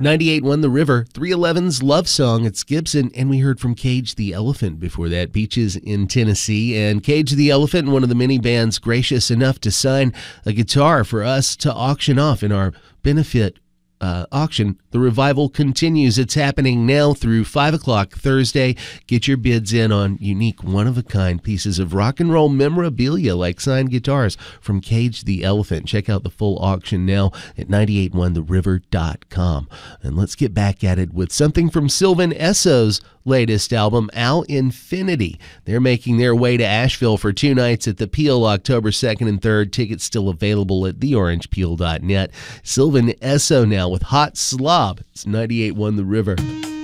98.1 The River, 311's Love Song. It's Gibson, and we heard from Cage the Elephant before that, Beaches in Tennessee. And Cage the Elephant, one of the many bands gracious enough to sign a guitar for us to auction off in our benefit auction. The revival continues. It's happening now through 5 o'clock Thursday. Get your bids in on unique, one-of-a-kind pieces of rock and roll memorabilia like signed guitars from Cage the Elephant. Check out the full auction now at 981theriver.com. And let's get back at it with something from Sylvan Esso's latest album, Al Infinity. They're making their way to Asheville for 2 nights at the Peel, October 2nd and 3rd. Tickets still available at theorangepeel.net. Sylvan Esso now with Hot Slob. It's 98.1 The River.